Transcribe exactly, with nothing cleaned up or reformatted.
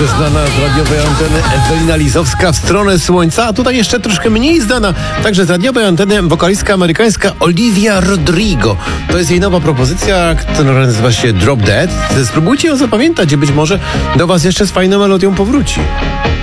dobrze znana z radiowej anteny Ewelina Lizowska, W stronę słońca, a tutaj jeszcze troszkę mniej znana, także z radiowej anteny wokalistka amerykańska Olivia Rodrigo. To jest jej nowa propozycja, która nazywa się Drop Dead. Spróbujcie ją zapamiętać i być może do was jeszcze z fajną melodią powróci.